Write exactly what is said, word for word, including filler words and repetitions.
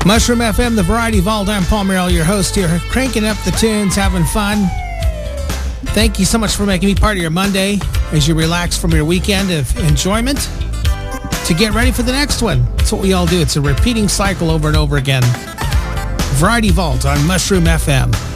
Mushroom F M, the Variety Vault. I'm Paul Merrill, your host here, cranking up the tunes, having fun. Thank you so much for making me part of your Monday as you relax from your weekend of enjoyment to get ready for the next one. That's what we all do. It's a repeating cycle over and over again. Variety Vault on Mushroom F M.